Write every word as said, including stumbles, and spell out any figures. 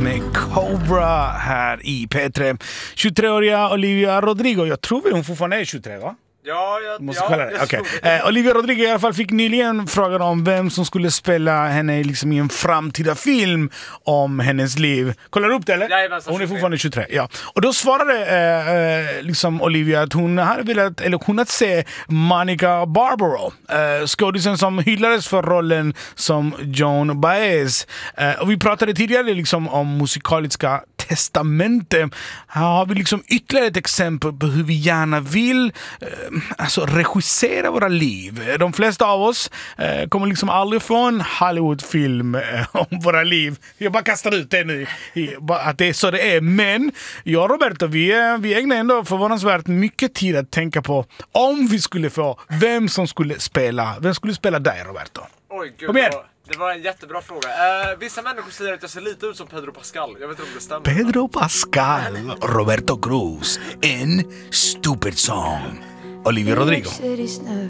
med Cobra här i P tre. tjugotre-åriga Olivia Rodrigo, jag tror hon fortfarande är tjugotre, va? Ja, jag, Måste ja, kolla det. Okay. Eh, Olivia Rodrigo i alla fall fick nyligen frågan om vem som skulle spela henne liksom i en framtida film om hennes liv. Kollar du upp det eller? Ja, hon är fortfarande tjugotre. Ja. Och då svarade eh, liksom Olivia att hon hade velat eller kunnat se Monica Barbaro, eh, skådisen som hyllades för rollen som Joan Baez. Eh, och vi pratade tidigare liksom om musikaliska testamente. Här har vi liksom ytterligare ett exempel på hur vi gärna vill eh, alltså regissera våra liv. De flesta av oss eh, kommer liksom aldrig få en Hollywoodfilm eh, om våra liv. Jag bara kastar ut det nu, i, att det är så det är. Men jag och Roberto, vi, vi ägnar ändå förvånansvärt mycket tid att tänka på om vi skulle få, vem som skulle spela, vem skulle spela dig, Roberto? Oj, gud. Kom igen. Det var en jättebra fråga. Uh, vissa människor säger att jag ser lite ut som Pedro Pascal. Jag vet inte om det stämmer. Pedro Pascal, Roberto Cruz, en stupid song. Olivia Rodrigo.